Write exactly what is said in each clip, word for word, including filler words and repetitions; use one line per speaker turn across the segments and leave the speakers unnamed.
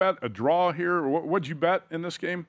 bet a draw here? What, what'd you bet in this game?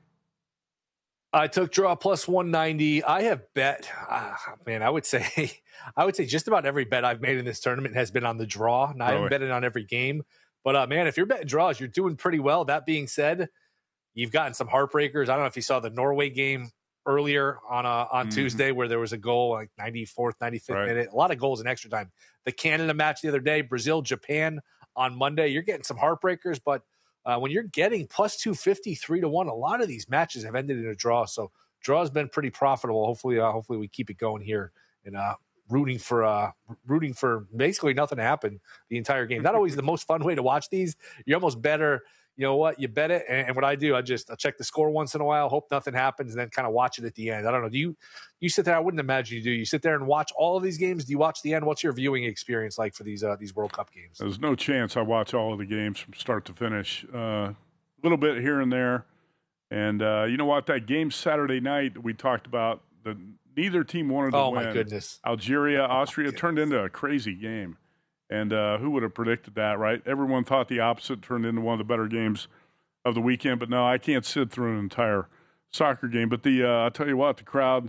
I took draw plus one ninety. I have bet, uh, man, I would say, I would say just about every bet I've made in this tournament has been on the draw. Now, I haven't betted on every game, but uh, man, if you're betting draws, you're doing pretty well. That being said, you've gotten some heartbreakers. I don't know if you saw the Norway game earlier on uh, on mm-hmm. Tuesday where there was a goal like ninety-fourth, ninety-fifth right. minute. A lot of goals in extra time. The Canada match the other day, Brazil, Japan on Monday. You're getting some heartbreakers, but Uh, when you're getting plus two fifty, three to one, a lot of these matches have ended in a draw. So draw has been pretty profitable. Hopefully, uh, hopefully we keep it going here and uh, rooting for uh, rooting for basically nothing to happen the entire game. Not always the most fun way to watch these. You're almost better. You know what? You bet it. And, and what I do, I just I check the score once in a while, hope nothing happens, and then kind of watch it at the end. I don't know. Do you you sit there? I wouldn't imagine you do. You sit there and watch all of these games. Do you watch the end? What's your viewing experience like for these uh, these World Cup games?
There's no chance I watch all of the games from start to finish. Uh, a little bit here and there. And uh, you know what? That game Saturday night we talked about, the neither team wanted to
oh,
win.
Oh, my goodness.
Algeria, Austria
oh,
turned into a crazy game. And uh, who would have predicted that, right? Everyone thought the opposite, turned into one of the better games of the weekend. But no, I can't sit through an entire soccer game. But the uh, I'll tell you what, the crowd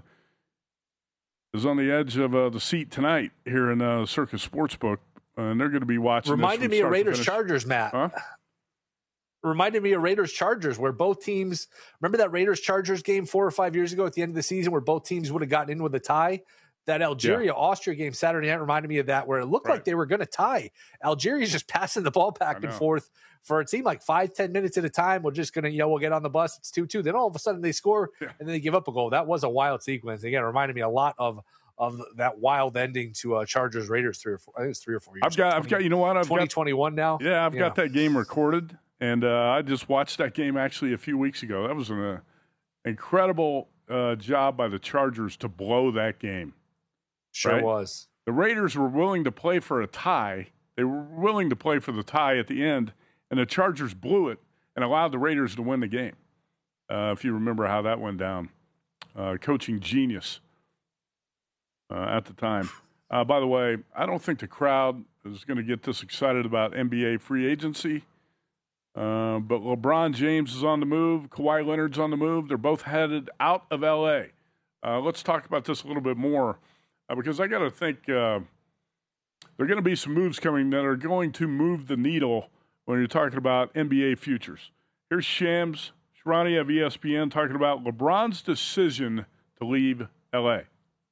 is on the edge of uh, the seat tonight here in uh, Circus Sportsbook. Uh, and they're going to be watching
Reminded
this
me of Raiders-Chargers, Matt.
Huh?
Reminded me of Raiders-Chargers, where both teams – remember that Raiders-Chargers game four or five years ago at the end of the season where both teams would have gotten in with a tie? That Algeria-Austria game Saturday night reminded me of that, where it looked right. like they were going to tie. Algeria's just passing the ball back and forth for it seemed like five, ten minutes at a time. We're just going to, you know, we'll get on the bus. It's two two. Then all of a sudden they score, yeah. and then they give up a goal. That was a wild sequence. Again, it reminded me a lot of of that wild ending to uh, Chargers-Raiders three or four. I think it's three or four years
I've got,
twenty,
I've got, you know what? I've
twenty twenty-one
got,
now.
Yeah, I've
yeah.
got that game recorded, and uh, I just watched that game actually a few weeks ago. That was an uh, incredible uh, job by the Chargers to blow that game.
Sure
right?
was.
The Raiders were willing to play for a tie. They were willing to play for the tie at the end, and the Chargers blew it and allowed the Raiders to win the game. Uh, if you remember how that went down. Uh, coaching genius uh, at the time. Uh, by the way, I don't think the crowd is going to get this excited about N B A free agency. Uh, but LeBron James is on the move. Kawhi Leonard's on the move. They're both headed out of L A. Uh, let's talk about this a little bit more. Uh, because I got to think uh, there are going to be some moves coming that are going to move the needle when you're talking about N B A futures. Here's Shams Charania of E S P N talking about LeBron's decision to leave L A.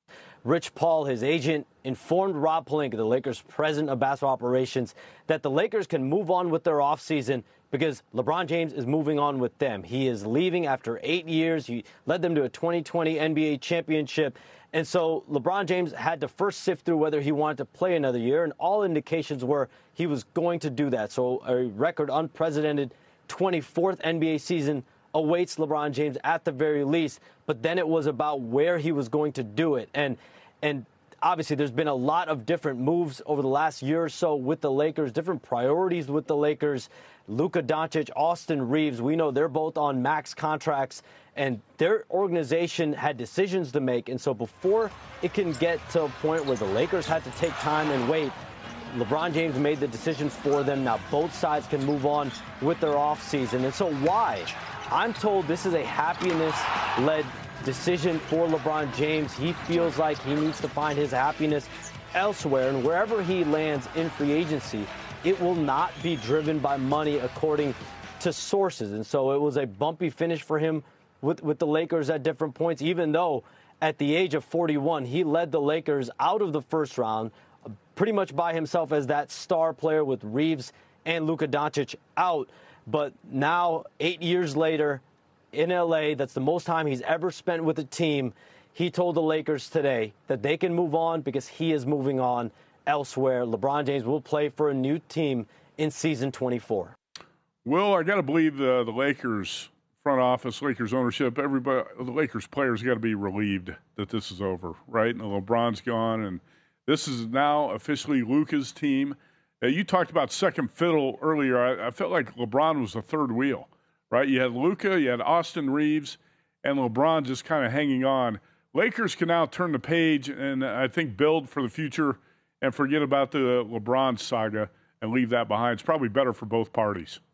Rich Paul, his agent, informed Rob Pelinka, the Lakers' president of basketball operations, that the Lakers can move on with their offseason because LeBron James is moving on with them. He is leaving after eight years. He led them to a twenty twenty N B A championship. And so LeBron James had to first sift through whether he wanted to play another year, and all indications were he was going to do that. So a record unprecedented twenty-fourth N B A season awaits LeBron James at the very least. But then it was about where he was going to do it. And and obviously there's been a lot of different moves over the last year or so with the Lakers, different priorities with the Lakers. Luka Doncic, Austin Reeves, we know they're both on max contracts, and their organization had decisions to make. And so before it can get to a point where the Lakers had to take time and wait, LeBron James made the decision for them. Now both sides can move on with their offseason. And so why? I'm told this is a happiness-led decision for LeBron James. He feels like he needs to find his happiness elsewhere, and wherever he lands in free agency, it will not be driven by money according to sources. And so it was a bumpy finish for him with, with the Lakers at different points, even though at the age of forty-one, he led the Lakers out of the first round pretty much by himself as that star player with Reeves and Luka Doncic out. But now, eight years later, in L A, that's the most time he's ever spent with a team. He told the Lakers today that they can move on because he is moving on elsewhere. LeBron James will play for a new team in season twenty-four.
Well, I got to believe the, the Lakers front office, Lakers ownership, everybody, the Lakers players got to be relieved that this is over, right? And LeBron's gone, and this is now officially Luka's team. Uh, you talked about second fiddle earlier. I, I felt like LeBron was the third wheel, right? You had Luka, you had Austin Reeves, and LeBron just kind of hanging on. Lakers can now turn the page and I think build for the future and forget about the LeBron saga and leave that behind. It's probably better for both parties.